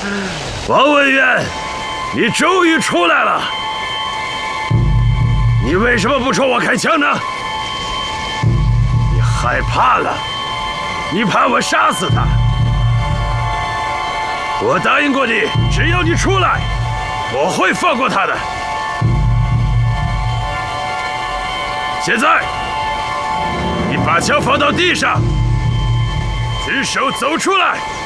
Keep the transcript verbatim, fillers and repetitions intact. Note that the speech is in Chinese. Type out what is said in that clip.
王文渊，你终于出来了！你为什么不冲我开枪呢？你害怕了？你怕我杀死他？我答应过你，只要你出来，我会放过他的。现在，你把枪放到地上，举手走出来。